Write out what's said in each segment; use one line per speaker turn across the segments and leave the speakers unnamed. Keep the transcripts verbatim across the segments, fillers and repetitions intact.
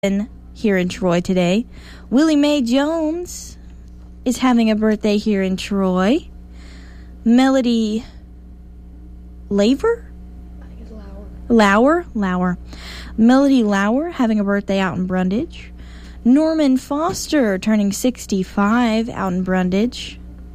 here in Troy today. Willie Mae Jones is having a birthday here in Troy. Melody Laver?
I think it's Lauer.
Lauer? Lauer. Melody Lauer having a birthday out in Brundage. Norman Foster turning sixty-five out in Brundage.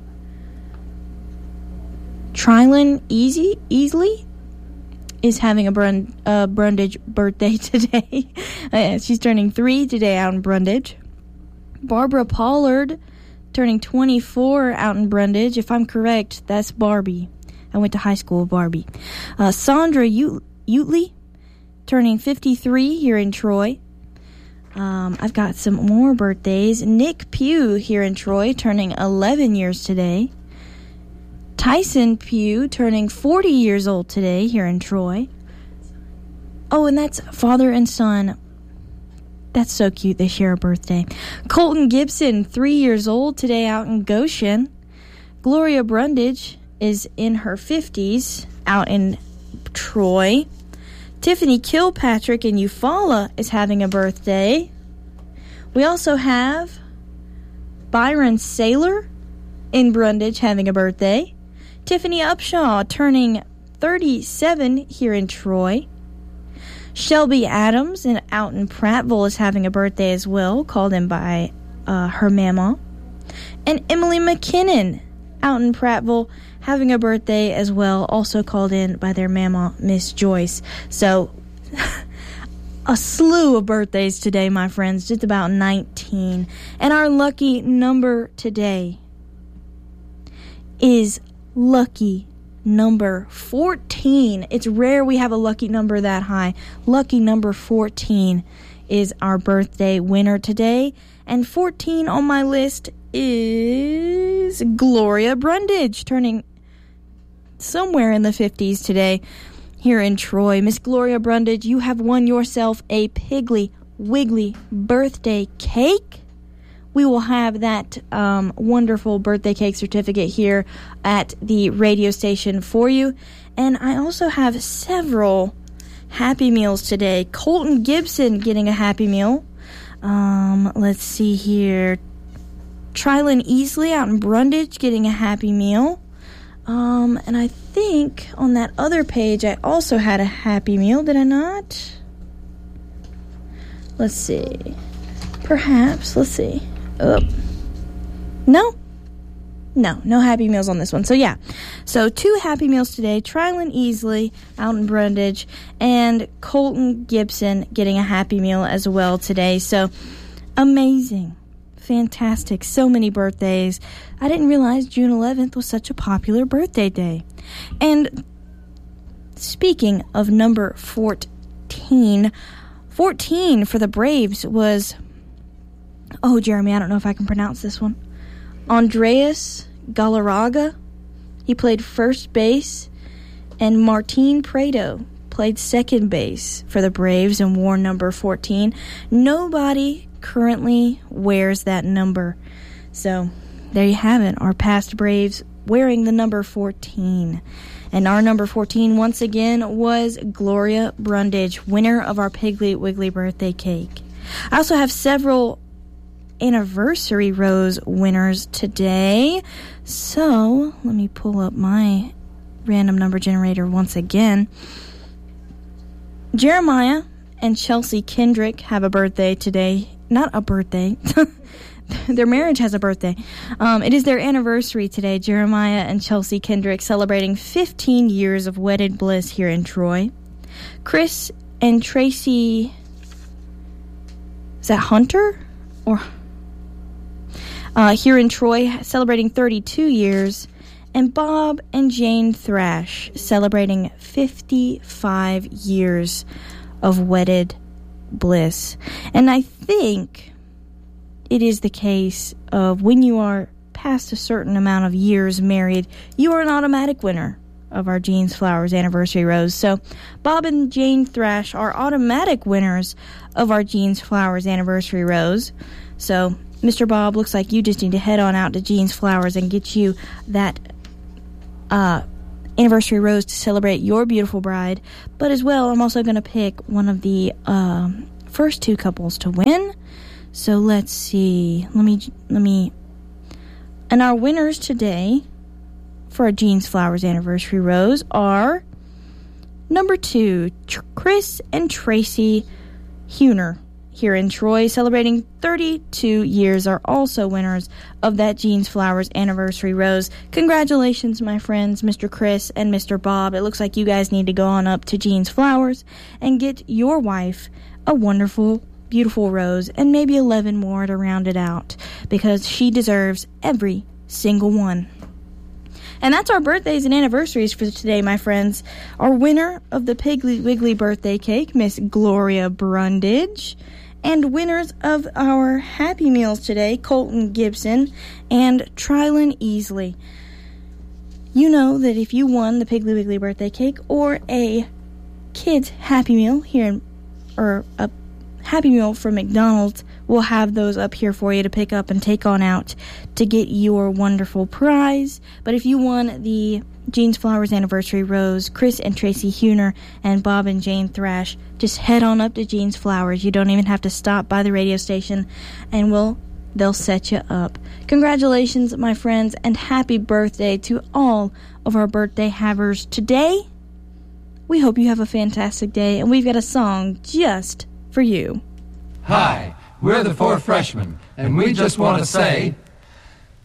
Trilyn Easy, Easley is having a Brund, uh, Brundage birthday today. uh, she's turning three today out in Brundage. Barbara Pollard turning twenty-four out in Brundage. If I'm correct, that's Barbie. I went to high school with Barbie. Uh, Sandra Ut- Utley turning fifty-three here in Troy. Um, I've got some more birthdays. Nick Pugh here in Troy turning eleven years today. Tyson Pugh turning forty years old today here in Troy. Oh, and that's father and son. That's so cute. They share a birthday. Colton Gibson, three years old today out in Goshen. Gloria Brundage is in her fifties out in Troy. Tiffany Kilpatrick in Eufaula is having a birthday. We also have Byron Saylor in Brundage having a birthday. Tiffany Upshaw turning thirty-seven here in Troy. Shelby Adams in, out in Prattville is having a birthday as well, called in by uh, her mama. And Emily McKinnon out in Prattville having a birthday as well, also called in by their mama, Miss Joyce. So, a slew of birthdays today, my friends, just about nineteen. And our lucky number today is lucky number fourteen. It's rare we have a lucky number that high. Lucky number fourteen is our birthday winner today. And fourteen on my list is Gloria Brundage, turning somewhere in the fifties today here in Troy. Miss Gloria Brundage, you have won yourself a Piggly Wiggly birthday cake. We will have that um, wonderful birthday cake certificate here at the radio station for you. And I also have several Happy Meals today. Colton Gibson getting a Happy Meal. Um, let's see here. Trilyn Easley out in Brundage getting a Happy Meal. Um, and I think on that other page I also had a Happy Meal. Did I not? Let's see. Perhaps. Let's see. Uh, no? No, no Happy Meals on this one. So, yeah. So, two Happy Meals today. Trilyn Easley out in Brundage and Colton Gibson getting a Happy Meal as well today. So, amazing. Fantastic. So many birthdays. I didn't realize June eleventh was such a popular birthday day. And speaking of number fourteen, fourteen for the Braves was... Oh, Jeremy, I don't know if I can pronounce this one. Andreas Galarraga. He played first base. And Martin Prado played second base for the Braves and wore number fourteen. Nobody currently wears that number. So, there you have it. Our past Braves wearing the number fourteen. And our number fourteen, once again, was Gloria Brundage, winner of our Piggly Wiggly birthday cake. I also have several Anniversary Rose winners today. So, let me pull up my random number generator once again. Jeremiah and Chelsea Kendrick have a birthday today. Not a birthday. Their marriage has a birthday. Um, it is their anniversary today. Jeremiah and Chelsea Kendrick celebrating fifteen years of wedded bliss here in Troy. Chris and Tracy... Is that Hunter? Or... Uh, here in Troy, celebrating thirty-two years, and Bob and Jane Thrash celebrating fifty-five years of wedded bliss. And I think it is the case of when you are past a certain amount of years married, you are an automatic winner of our Jeans Flowers Anniversary Rose. So Bob and Jane Thrash are automatic winners of our Jeans Flowers Anniversary Rose. So Mister Bob, looks like you just need to head on out to Jeans Flowers and get you that uh, anniversary rose to celebrate your beautiful bride. But as well, I'm also going to pick one of the uh, first two couples to win. So let's see. Let me, let me, and our winners today for our Jeans Flowers Anniversary Rose are number two, Chris and Tracy Huner here in Troy, celebrating thirty-two years, are also winners of that Jeans Flowers Anniversary Rose. Congratulations, my friends, Mister Chris and Mister Bob. It looks like you guys need to go on up to Jeans Flowers and get your wife a wonderful, beautiful rose, and maybe eleven more to round it out, because she deserves every single one. And that's our birthdays and anniversaries for today, my friends. Our winner of the Piggly Wiggly birthday cake, Miss Gloria Brundage. And winners of our Happy Meals today, Colton Gibson and Trilyn Easley. You know that if you won the Piggly Wiggly birthday cake or a kid's Happy Meal here, in, or a Happy Meal from McDonald's, we'll have those up here for you to pick up and take on out to get your wonderful prize. But if you won the Jeans Flowers Anniversary Rose, Chris and Tracy Huner and Bob and Jane Thrash, just head on up to Jeans Flowers. You don't even have to stop by the radio station, and we'll they'll set you up. Congratulations, my friends, and happy birthday to all of our birthday havers today. We hope you have a fantastic day, and we've got a song just for you.
Hi, we're the four freshmen, and we just want to say